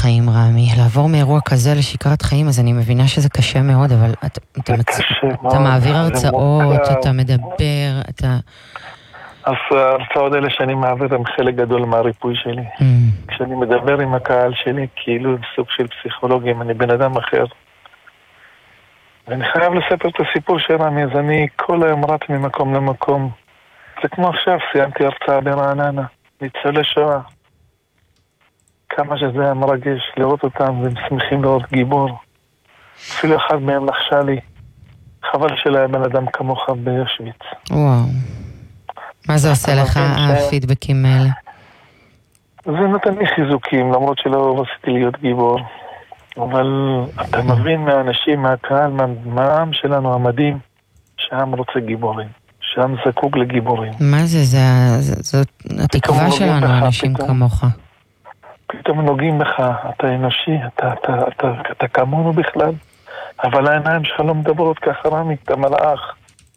חיים, רמי. לעבור מאירוע כזה לשגרת חיים, אז אני מבינה שזה קשה מאוד, אבל אתה מעביר הרצאות, אתה מדבר, אז ההרצאות האלה שאני מעביר הם חלק גדול מהריפוי שלי. כשאני מדבר עם הקהל שלי, כאילו סוג של פסיכולוגים, אני בן אדם אחר. ואני חייב לספר את הסיפור של רמי, אז אני כל היום רץ ממקום למקום. זה כמו עכשיו, סיימתי הרצאה ברעננה, ניצולי שואה. כמה שזה היה מרגש לראות אותם, והם שמחים לראות גיבור. אפילו אחד מהם לחשה לי, חבל שלה בן אדם כמוך באושוויץ. וואו. מה זה עושה לך, הפידבקים האלה? זה נתן לי חיזוקים, למרות שלא רציתי להיות גיבור. אבל אתה מבין מהאנשים, מהקהל, מהעם שלנו המדהים, שהעם רוצה גיבורים. שהעם זקוק לגיבורים. מה זה? זאת התקווה שלנו, אנשים כמוך. פתאום נוגעים בך, אתה אנושי, אתה כמונו בכלל, אבל העיניים שלך לא מדברות ככה, רמי, אתה מלאך.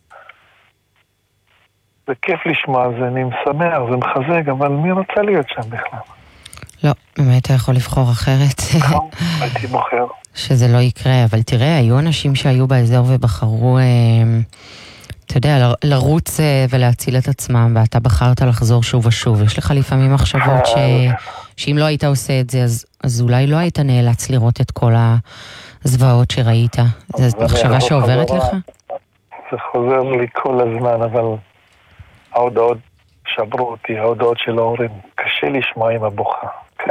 זה כיף לשמוע, זה אני משמח, זה מחזק, אבל מי רוצה להיות שם בכלל? לא, באמת אתה יכול לבחור אחרת. הייתי בוחר. שזה לא יקרה, אבל תראה, היו אנשים שהיו באזור ובחרו, אתה יודע, לרוץ ולהציל את עצמם, ואתה בחרת לחזור שוב ושוב. יש לך לפעמים מחשבות שאם לא היית עושה את זה, אז אולי לא היית נאלץ לראות את כל הזוועות שראית. זו מחשבה שעוברת לך? זה חוזר לי כל הזמן, אבל ההודעות שברו אותי, ההודעות של ההורים. קשה לשמוע עם הבוכה.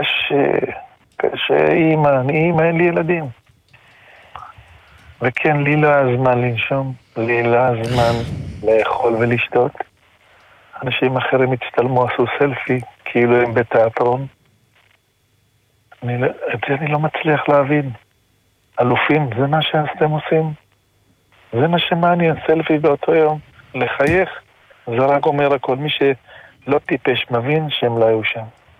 קשה, אימא, אין לי ילדים. וכן, לי לא היה זמן לנשום, לי לא היה זמן לאכול ולשתות. אנשים אחרים הצטלמו, עשו סלפי, כאילו הם בתיאטרון. את זה אני לא מצליח להבין. אלופים, זה מה שאתם עושים? זה מה שמעניין, סלפי באותו יום. לחייך, זה רק אומר הכל. מי שלא טיפש מבין שהם לא היו שם.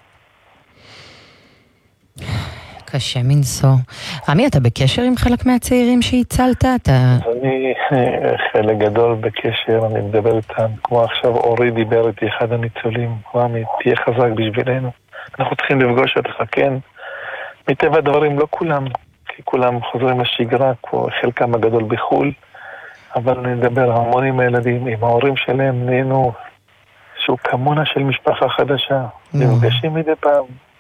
קשה מנסוע. רמי, אתה בקשר עם חלק מהצעירים שהצלת? אני חלק גדול בקשר, אני מדבר איתם. כמו עכשיו אורי דיבר איתי, אחד הניצולים. רמי, תהיה חזק בשבילנו. אנחנו צריכים לפגוש אותך, כן. מטבע הדברים לא כולם, כי כולם חוזרים לשגרה, חלקם הגדול בחול. אבל נדבר המון עם הילדים, עם ההורים שלהם, נהיינו שהוא כמונה של משפחה חדשה. נפגשים מדי פעם.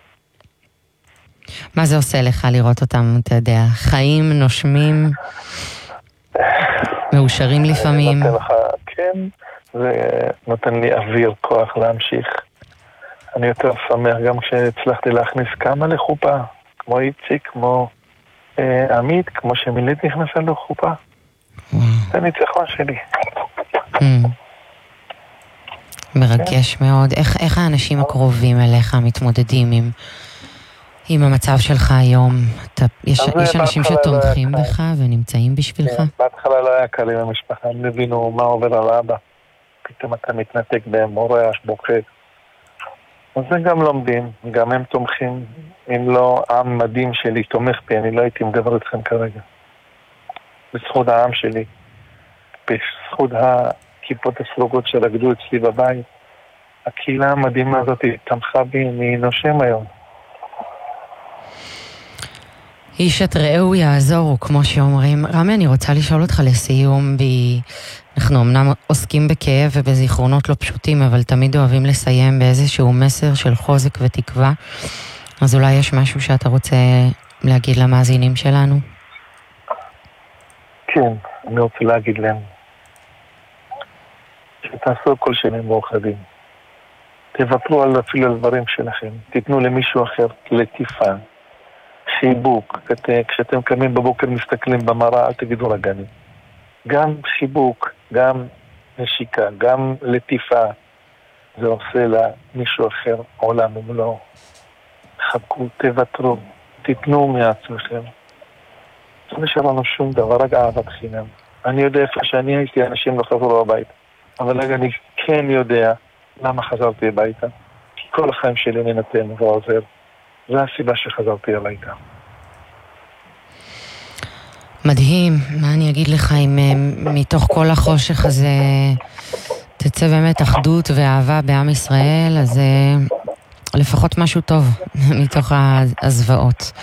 מה זה עושה לך לראות אותם, אתה יודע, חיים, נושמים, מאושרים לפעמים? כן, זה נותן לי אוויר, כוח להמשיך. אני יותר שמח גם כשהצלחתי להכניס כמה לחופה, כמו איציק, כמו עמית, כמו שמילית נכנסה לחופה. זה ניצחון שלי. מרגש מאוד. איך האנשים הקרובים אליך מתמודדים עם המצב שלך היום? יש אנשים שתומכים בך ונמצאים בשבילך? בהתחלה לא היה קל עם המשפחה, הם הבינו מה עובר על האבא. פתאום אתה מתנתק בהם, מורש, בוכה. אז זה גם לומדים, גם הם תומכים. אם לא עם מדהים שלי תומך בי, אני לא הייתי מדבר איתכם כרגע. בזכות העם שלי, בזכות הכיפות הסרוגות שרקדו אצלי בבית, הקהילה המדהימה הזאת תמכה בי, אני נושם היום. איש את רעהו יעזור, כמו שאומרים. רמי, אני רוצה לשאול אותך לסיום, אנחנו אמנם עוסקים בכאב ובזיכרונות לא פשוטים, אבל תמיד אוהבים לסיים באיזשהו מסר של חוזק ותקווה. אז אולי יש משהו שאתה רוצה להגיד למאזינים שלנו? כן, אני רוצה להגיד להם שתעשו כל שנים מאוחדים. תוותרו אפילו על דברים שלכם. תיתנו למישהו אחר לטיפה. חיבוק, כשאתם קמים בבוקר מסתכלים במראה, אל תגידו רגני. גם חיבוק, גם נשיקה, גם לטיפה, זה עושה למישהו אחר עולם ומלואו. חבקו, תוותרו, תיתנו מעצמכם. לא נשאר לנו שום דבר, רק אהבת חינם. אני יודע איפה שאני הייתי, אנשים לא חזרו הביתה. אבל אני כן יודע למה חזרתי הביתה. כי כל החיים שלי ננתן ועוזר. זו הסיבה שחזרתי הביתה. מדהים, מה אני אגיד לך אם מתוך כל החושך הזה תצא באמת אחדות ואהבה בעם ישראל, אז לפחות משהו טוב מתוך הזוועות.